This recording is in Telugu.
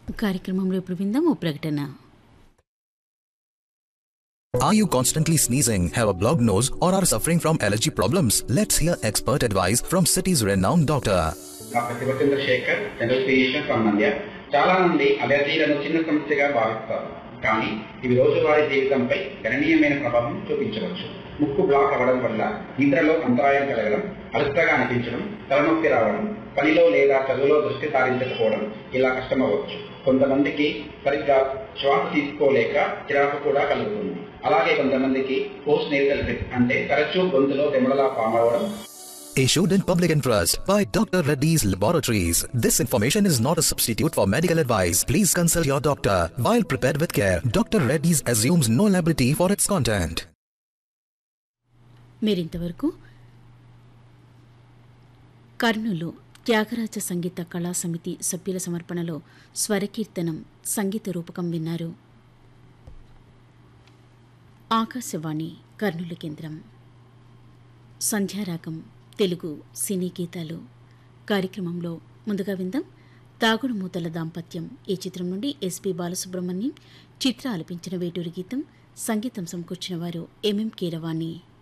కార్యక్రమంలో ఇప్పుడు విందాం ఓ ప్రకటన. Are you constantly sneezing, have a blocked nose, or are suffering from allergy problems? Let's hear expert advice from city's renowned doctor. Doctor శివచంద్రశేఖర్, general physician from నంద్య. చాలా మంది అలర్జీలను చిన్న సమస్యగా భావిస్తారు, కానీ ఇవి రోజువారీ జీవితంపై గణనీయమైన ప్రభావం చూపించవచ్చు. ముక్కు బ్లాక్ అవ్వడం వల్ల నిద్రలో అంతరాయం కలగడం, అలసటగా అనిపించడం, తలనొప్పి రావడం, పనిలో లేదా చదువులో దృష్టి సారించకపోవడం ఇలా కష్టమవచ్చు. కొంతమందికి సరిగ్గా శ్వాస తీసుకోలేక చిరాకు కూడా కలుగుతుంది. అలాగే కొంతమందికి పోస్ట్ నేసల్ డ్రిప్ అంటే తరచూ గొంతులో తెమడలా ఫామ్ అవ్వడం. Issued in public interest by Dr. Reddy's Laboratories. This information is not a substitute for medical advice. Please consult your doctor. While prepared with care, Dr. Reddy's assumes no liability for its content. మీరింతవరకు కర్నూలు త్యాగరాజ సంగీత కళా సమితి సభ్యుల సమర్పణలో స్వరకీర్తనం సంగీత రూపకం విన్నారు. ఆకాశవాణి కర్నూలు కేంద్రం. సంధ్యారాగం తెలుగు సినీ గీతాలు కార్యక్రమంలో ముందుగా విందాం తాగుడు మూతల దాంపత్యం ఈ చిత్రం నుండి ఎస్పి బాలసుబ్రహ్మణ్యం చిత్ర ఆలపించిన వేటూరి గీతం. సంగీతం సమకూర్చిన వారు ఎంఎం కీరవాణి.